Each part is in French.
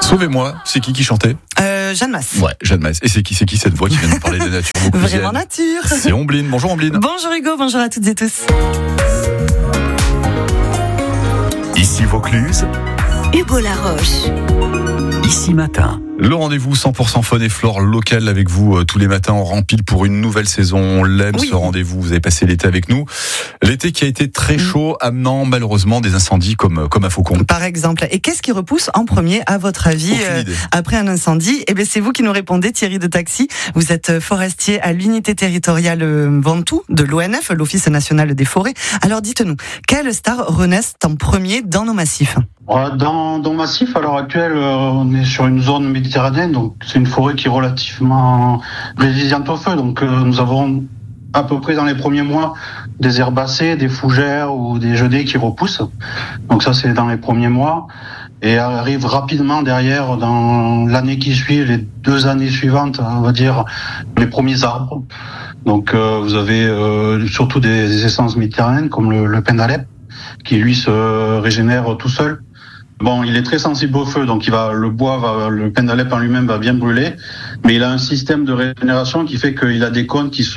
Sauvez-moi, c'est qui chantait? Jeanne Masse. Ouais, Jeanne Masse. Et c'est qui cette voix qui vient nous parler de nature? Vraiment nature. C'est Ombline. Bonjour Ombline. Bonjour Hugo, bonjour à toutes et tous. Ici Vaucluse, Hugo Laroche. Ici Matin. Le rendez-vous 100% faune et flore local avec vous tous les matins. On rempile pour une nouvelle saison. On l'aime, ce rendez-vous. Vous avez passé l'été avec nous. L'été qui a été très chaud, amenant malheureusement des incendies comme à Faucon. Par exemple. Et qu'est-ce qui repousse en premier, à votre avis, après un incendie? Eh bien, c'est vous qui nous répondez, Thierry de Taxi. Vous êtes forestier à l'unité territoriale Ventoux de l'ONF, l'Office national des forêts. Alors dites-nous, quelles stars renaissent en premier dans nos massifs? Dans le massif, à l'heure actuelle, on est sur une zone méditerranéenne, donc c'est une forêt qui est relativement résistante au feu. Donc nous avons à peu près dans les premiers mois des herbacées, des fougères ou des genêts qui repoussent. Donc ça, c'est dans les premiers mois. Et arrive rapidement derrière, dans l'année qui suit, les 2 années suivantes, on va dire, les premiers arbres. Donc vous avez surtout des essences méditerranéennes comme le pin d'Alep, qui lui se régénère tout seul. Bon, il est très sensible au feu, donc le pin d'Alep en lui-même va bien brûler, mais il a un système de régénération qui fait qu'il a des cônes qui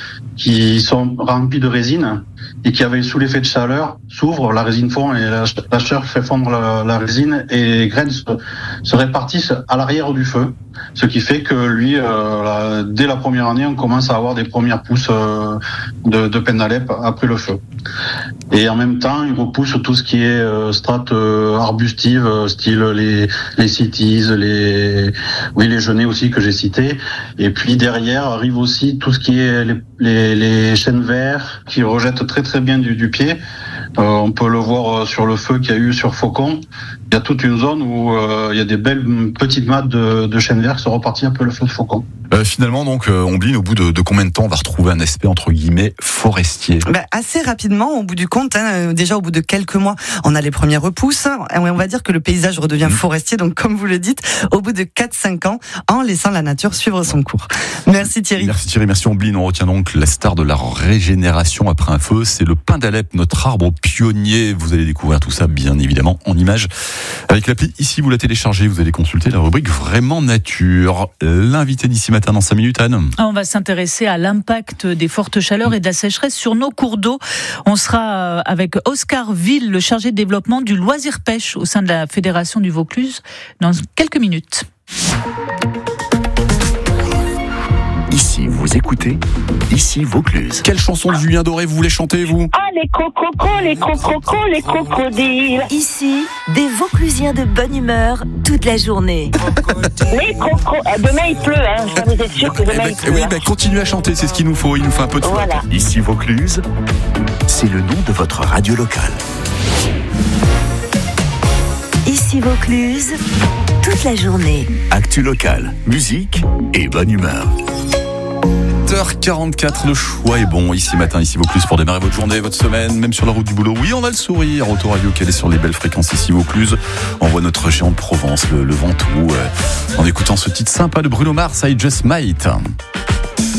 sont remplis de résine et qui, sous l'effet de chaleur, s'ouvrent, la résine fond et la chaleur fait fondre la résine et les graines se répartissent à l'arrière du feu, ce qui fait que lui, dès la première année, on commence à avoir des premières pousses de pin d'Alep après le feu. Et en même temps, il repousse tout ce qui est strates arbustive, style les cytises, les genêts aussi que j'ai cités. Et puis derrière arrive aussi tout ce qui est les chênes verts qui rejettent très très bien du pied. On peut le voir sur le feu qu'il y a eu sur Faucon. Il y a toute une zone où il y a des belles petites mattes de chênes verts qui sont repartis un peu le feu de Faucon. Finalement, donc, Ombline, au bout de combien de temps on va retrouver un aspect entre guillemets forestier? Assez rapidement, au bout du compte, déjà au bout de quelques mois, on a les premières repousses. Et on va dire que le paysage redevient forestier, donc comme vous le dites, au bout de 4-5 ans, en laissant la nature suivre son cours. Merci Thierry. Merci Thierry, merci Ombline. On retient donc la star de la régénération après un feu, c'est le pin d'Alep, notre arbre pionnier. Vous allez découvrir tout ça, bien évidemment, en images. Avec l'appli Ici, vous la téléchargez, vous allez consulter la rubrique Vraiment Nature. L'invité d'ici matin dans 5 minutes, Anne. On va s'intéresser à l'impact des fortes chaleurs et de la sécheresse sur nos cours d'eau. On sera avec Oscar Ville, le chargé de développement du loisir pêche au sein de la Fédération du Vaucluse, dans quelques minutes. Ici vous écoutez, Ici Vaucluse. Quelle chanson de Julien Doré vous voulez chanter, vous? Ah, les crococos, les crococos, les crocodiles. Ici, des Vauclusiens de bonne humeur toute la journée. Les crocos. Demain il pleut, hein. Ça, vous êtes sûr que demain il pleut. Oui, continuez à chanter, c'est ce qu'il nous faut. Il nous faut un peu de Voilà. Ici Vaucluse, c'est le nom de votre radio locale. Ici Vaucluse, toute la journée. Actu locale, musique et bonne humeur. 8h44, le choix est bon ici matin, ici Vaucluse, pour démarrer votre journée, votre semaine, même sur la route du boulot. Oui, on a le sourire. Autoradio qui est sur les belles fréquences ici Vaucluse. On voit notre géant de Provence, le Ventoux, en écoutant ce titre sympa de Bruno Mars, I Just Might.